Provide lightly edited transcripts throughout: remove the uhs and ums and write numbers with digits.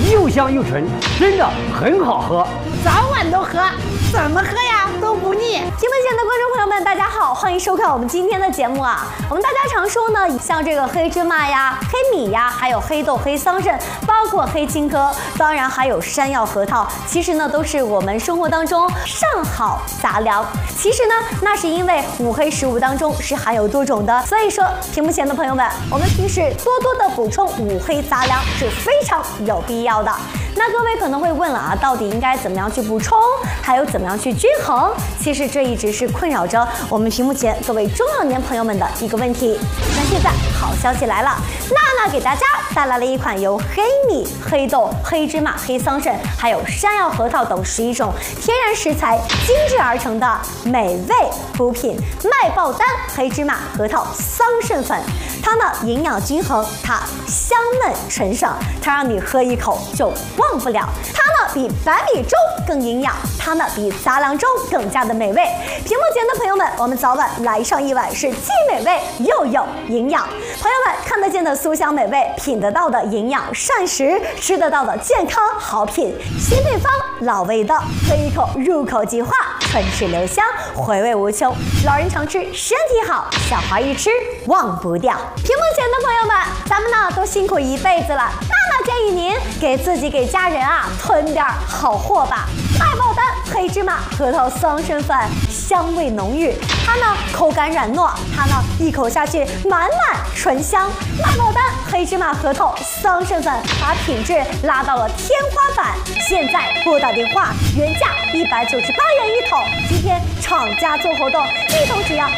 又香又纯，真的很好喝， 早晚都喝，怎么喝呀都不腻。 屏幕前的观众朋友们，大家好，欢迎收看我们今天的节目啊。我们大家常说呢，像这个黑芝麻呀、黑米呀，还有黑豆、黑桑葚，包括黑青稞，当然还有山药、核桃，其实呢都是我们生活当中上好杂粮。其实呢，那是因为五黑食物当中是含有多种的，所以说屏幕前的朋友们，我们平时多多的补充五黑杂粮是非常有必要的。那各位可能会问了啊，到底应该怎么样去补充，还有怎么样去均衡？其实这一直是困扰着我们屏幕前各位中老年朋友们的一个问题。那现在好消息来了，娜娜给大家带来了一款由黑米、黑豆、黑芝麻、黑桑葚，还有山药、核桃等11种天然食材精制而成的美味补品麦爆丹黑芝麻核桃桑葚粉。它呢营养均衡，它香嫩纯爽，它让你喝一口就忘不了。它呢比白米粥更营养，它呢比杂粮粥更加的美味。屏幕前的朋友们，我们早晚来上一碗是既美味又有营养。朋友们看得见的酥香美味，品得到的营养膳食，吃得到的健康好品，新配方老味道，喝一口入口即化，唇齿留香，回味无穷。老人常吃身体好，小孩一吃忘不掉。屏幕前的朋友们，咱们呢都辛苦一辈子了，娜娜建议您给自己给家人啊囤点好货吧。麦爆丹黑芝麻核桃桑葚粉香味浓郁，它呢口感软糯，它呢一口下去满满醇香。麦爆丹黑芝麻核桃桑葚粉把品质拉到了天花板，现在拨打电话，原价198元一桶，今天厂家做活动，一桶只要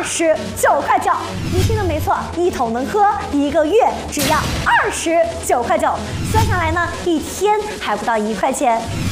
29块9。你听的没错，一桶能喝1个月，只要29块9，算下来呢，一天还不到1块钱。